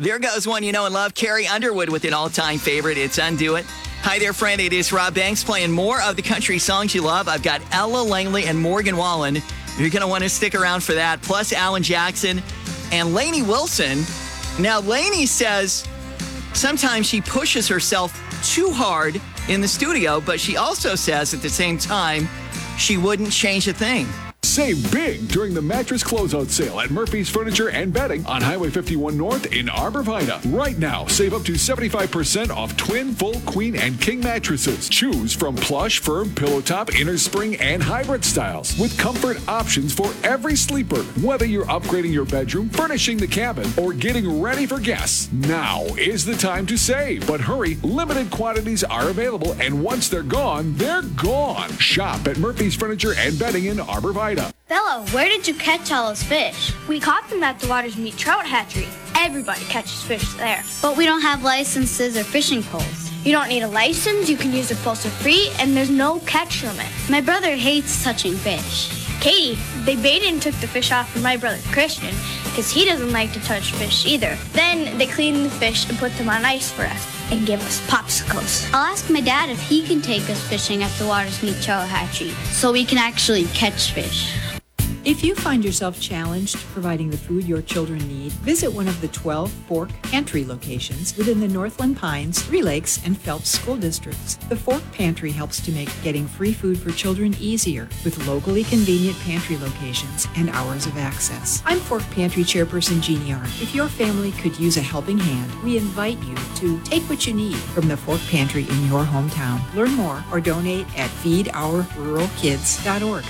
There goes one you know and love, Carrie Underwood with an all-time favorite. It's Undo It. Hi there, friend. It is Rob Banks playing more of the country songs you love. I've got Ella Langley and Morgan Wallen. You're going to want to stick around for that. Plus Alan Jackson and Lainey Wilson. Now, Lainey says sometimes she pushes herself too hard in the studio, but she also says at the same time she wouldn't change a thing. Save big during the mattress closeout sale at Murphy's Furniture and Bedding on Highway 51 North in Arbor Vita. Right now, save up to 75% off twin, full, queen, and king mattresses. Choose from plush, firm, pillow top, inner spring, and hybrid styles with comfort options for every sleeper. Whether you're upgrading your bedroom, furnishing the cabin, or getting ready for guests, now is the time to save. But hurry, limited quantities are available, and once they're gone, they're gone. Shop at Murphy's Furniture and Bedding in Arbor Vita. Bella, where did you catch all those fish? We caught them at the Waters Meet Trout Hatchery. Everybody catches fish there. But we don't have licenses or fishing poles. You don't need a license, you can use your pole for free, and there's no catch limit. My brother hates touching fish. Katie, they baited and took the fish off from my brother Christian, because he doesn't like to touch fish either. Then they cleaned the fish and put them on ice for us and gave us popsicles. I'll ask my dad if he can take us fishing at the Waters Meet Trout Hatchery so we can actually catch fish. If you find yourself challenged providing the food your children need, visit one of the 12 Fork Pantry locations within the Northland Pines, Three Lakes, and Phelps school districts. The Fork Pantry helps to make getting free food for children easier with locally convenient pantry locations and hours of access. I'm Fork Pantry Chairperson Jeannie Yard. If your family could use a helping hand, we invite you to take what you need from the Fork Pantry in your hometown. Learn more or donate at feedourruralkids.org.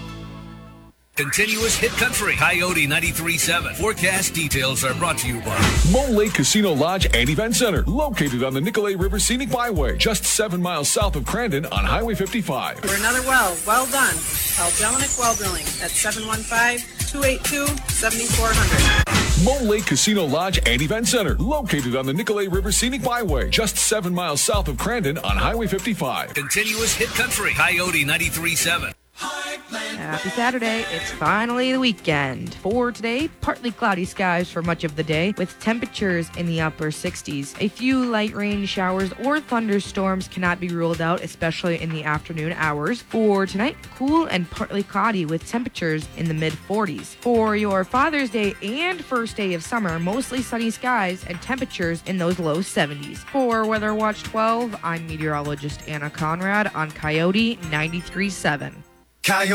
Continuous hit country, Coyote 93.7. Forecast details are brought to you by Mole Lake Casino Lodge and Event Center, located on the Nicolet River Scenic Byway, just 7 miles south of Crandon on Highway 55. For another well done. Call Jelinek Well Drilling at 715-282-7400. Mole Lake Casino Lodge and Event Center, located on the Nicolet River Scenic Byway, just 7 miles south of Crandon on Highway 55. Continuous hit country, Coyote 93.7. Happy Saturday. It's finally the weekend. For today, partly cloudy skies for much of the day with temperatures in the upper 60s. A few light rain showers or thunderstorms cannot be ruled out, especially in the afternoon hours. For tonight, cool and partly cloudy with temperatures in the mid 40s. For your Father's Day and first day of summer, mostly sunny skies and temperatures in those low 70s. For Weather Watch 12, I'm meteorologist Anna Conrad on Coyote 93.7. Coyote.